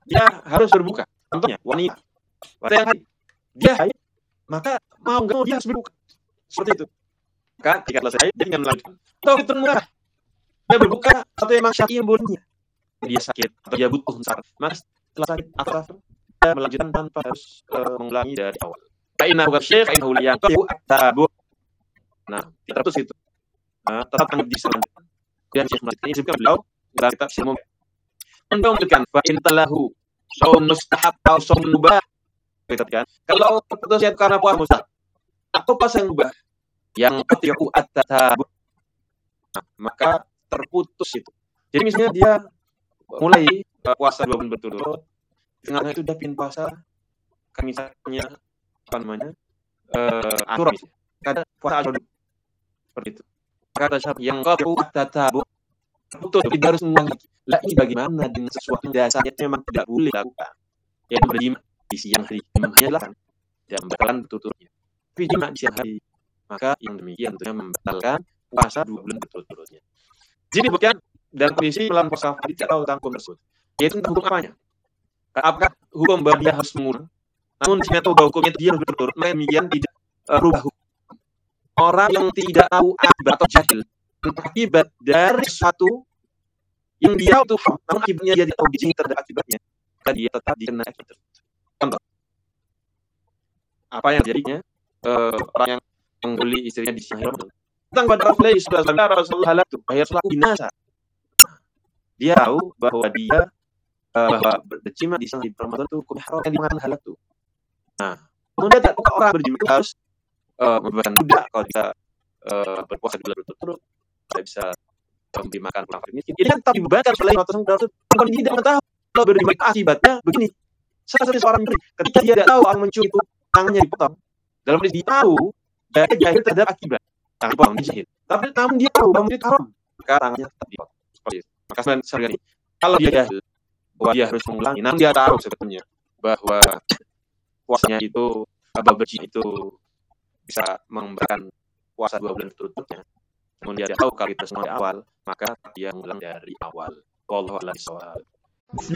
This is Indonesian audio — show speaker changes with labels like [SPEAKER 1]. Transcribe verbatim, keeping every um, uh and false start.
[SPEAKER 1] dia harus berbuka. Contohnya wanita, wanita yang haid, dia haid, maka mau nggak mau dia harus berbuka. Seperti itu. Maka jika selesai haid, dia tinggal melanjutkan. Atau fitrun murah, dia berbuka atau emang syar'i yang bolehnya. Dia sakit atau dia butuh saat, maka setelah sakit atau dia melanjutkan tanpa harus uh, mengulangi dari awal. Fa'innahu kasyekh, fa'innahu liyanqahu at-tabu'. Nah, kita terus itu. Nah, tetap akan diselanjutkan. Kemudian Syekh melanjutkan, ini disebutkan beliau dalam kitab Syekh Mumtaz. Anda memberikan fa'in talahu saum mustahab atau saum mubah. Kan? Kalau terputus ya karena puasa mustahab atau puasa yang mubah yang qati'u at-tabu', nah, maka terputus itu. Jadi misalnya dia mulai uh, puasa dua bulan berturut-turut, tengah itu dia pin puasa, kan misalnya apa namanya uh, Asyura, kada puasa Asyura seperti itu. Kata siapa yang qati'u at-tabu', terputus, tidak harus mengulangi. Lah ini bagaimana dengan sesuatu yang dasarnya memang tidak boleh lakukan, yaitu berjima di siang hari, memangnya lah dan membatalkan berturut-turutnya. Tapi jima di siang hari, maka yang demikian tentunya membatalkan puasa dua bulan berturut-turutnya. Jadi bukan dalam kondisi melawan puasa tidak tahu tentang hukum tersebut, yaitu tentang hukum apanya. Apakah hukum bahwa dia harus mengulang? Namun jika tahu bahwa hukumnya itu dia harus berturut-turut, maka demikian tidak uh, rubah hukum. Orang yang tidak tahu akibat atau jahil tentang akibat dari suatu yang dia tuh, namun akibatnya dia tidak tahu di sini terhadap akibatnya, maka dia tetap dikena akibat. Contoh, apa yang jadinya uh, orang yang mengguli istrinya di siang hari tentang pada Rasulullah sallallahu alaihi wasallam, Rasulullah halatu, Rasulullah binasa. Dia tahu bahwa dia uh, bahwa berjima di siang hari Ramadan itu hukum haram yang dimana halatu. Nah, kemudian tidak orang berjima itu harus uh, membebankan budak kalau bisa uh, berpuasa di bulan berturut-turut, tidak bisa memberi makan orang fakir miskin. Ini kan tetap dibebankan selain atas orang kalau dia tidak tahu kalau berjima akibatnya begini. Salah satu seorang menteri ketika dia tidak tahu orang mencuri itu tangannya dipotong, dalam kondisi dia tahu dia jahil terhadap akibat tangan dipotong, dia jahil. Tapi namun dia tahu bahwa itu haram, maka tangannya tetap dipotong. Seperti itu. Maka sebenarnya ini kalau dia jahil bahwa dia harus mengulangi, namun dia tahu sebetulnya bahwa puasanya itu abal berjima itu bisa memberikan puasa dua bulan berturut-turutnya. Kemudian dia tahu kalau itu semua di awal, maka dia mengulang dari awal. Wallahu a'lam bishawab.